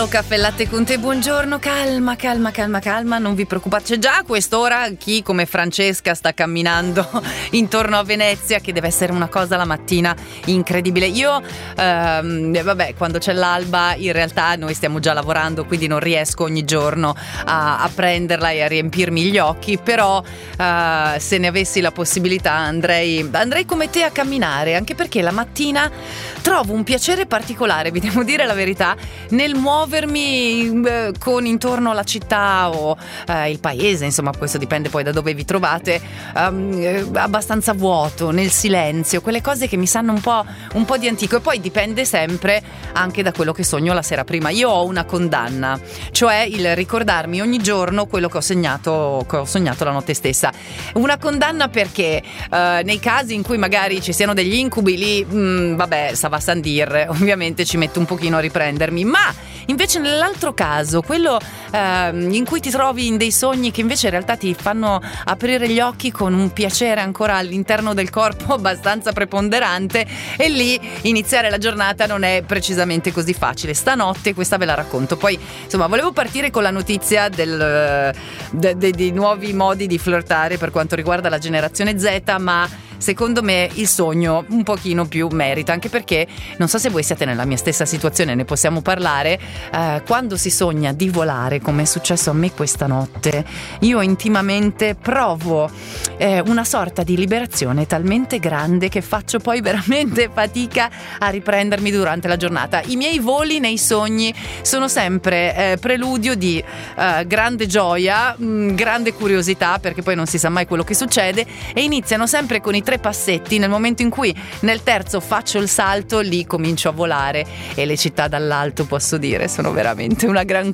Caffè latte con te, buongiorno, calma, non vi preoccupate, c'è già a quest'ora chi come Francesca sta camminando intorno a Venezia, che deve essere una cosa la mattina incredibile. Io, vabbè, quando c'è l'alba in realtà noi stiamo già lavorando, quindi non riesco ogni giorno a prenderla e a riempirmi gli occhi, però se ne avessi la possibilità andrei come te a camminare, anche perché la mattina trovo un piacere particolare, vi devo dire la verità, nel muovermi con intorno alla città o il paese, insomma questo dipende poi da dove vi trovate, abbastanza vuoto, nel silenzio, quelle cose che mi sanno un po' di antico, e poi dipende sempre anche da quello che sogno la sera prima. Io ho una condanna, cioè il ricordarmi ogni giorno quello che ho sognato la notte stessa. Una condanna perché nei casi in cui magari ci siano degli incubi lì, vabbè, ça va sans dire, ovviamente ci metto un pochino a riprendermi, ma invece nell'altro caso, quello in cui ti trovi in dei sogni che invece in realtà ti fanno aprire gli occhi con un piacere ancora all'interno del corpo abbastanza preponderante, e lì iniziare la giornata non è precisamente così facile. Stanotte questa ve la racconto. Poi insomma volevo partire con la notizia dei nuovi modi di flirtare per quanto riguarda la generazione Z, ma secondo me il sogno un pochino più merita, anche perché non so se voi siete nella mia stessa situazione, ne possiamo parlare. Quando si sogna di volare, come è successo a me questa notte, io intimamente provo una sorta di liberazione talmente grande che faccio poi veramente fatica a riprendermi durante la giornata. I miei voli nei sogni sono sempre preludio di grande gioia, grande curiosità, perché poi non si sa mai quello che succede, e iniziano sempre con i 3 passetti. Nel momento in cui nel terzo faccio il salto, lì comincio a volare, e le città dall'alto, posso dire, sono veramente una gran